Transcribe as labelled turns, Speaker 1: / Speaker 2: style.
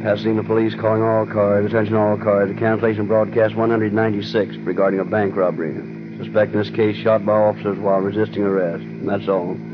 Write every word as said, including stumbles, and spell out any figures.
Speaker 1: Pasadena police calling all cars. Attention all cars. The cancellation broadcast one ninety-six regarding a bank robbery. Suspect in this case shot by officers while resisting arrest. And that's all.